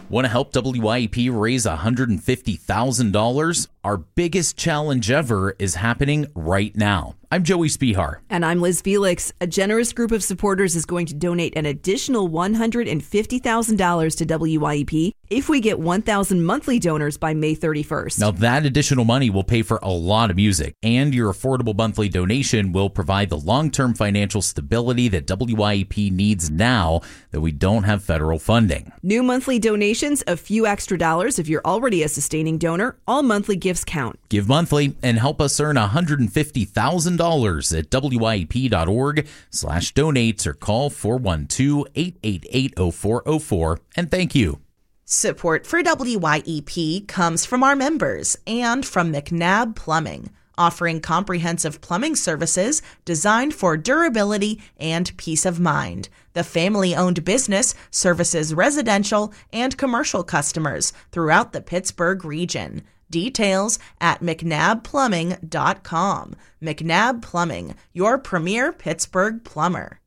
Want to help WYEP raise $150,000? Our biggest challenge ever is happening right now. I'm Joey Spihar. And I'm Liz Felix. A generous group of supporters is going to donate an additional $150,000 to WYEP if we get 1,000 monthly donors by May 31st. Now, that additional money will pay for a lot of music, and your affordable monthly donation will provide the long-term financial stability that WYEP needs now that we don't have federal funding. New monthly donations, a few extra dollars if you're already a sustaining donor. All monthly gifts count. Give monthly and help us earn $150,000 at WYEP.org/donates or call 412-888-0404. And thank you. Support for WYEP comes from our members and from McNabb Plumbing, offering comprehensive plumbing services designed for durability and peace of mind. The family-owned business services residential and commercial customers throughout the Pittsburgh region. Details at mcnabbplumbing.com. McNabb Plumbing, your premier Pittsburgh plumber.